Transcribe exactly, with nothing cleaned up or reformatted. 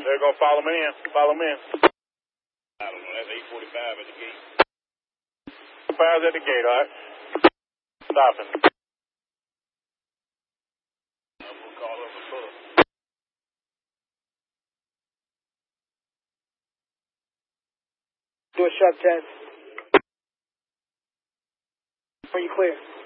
They're going to follow me in. Follow me in. I don't know. That's eight forty-five at the gate. Fire's at the gate, all right? Stopping. We'll call up a bus. Do a sharp test. Are you clear?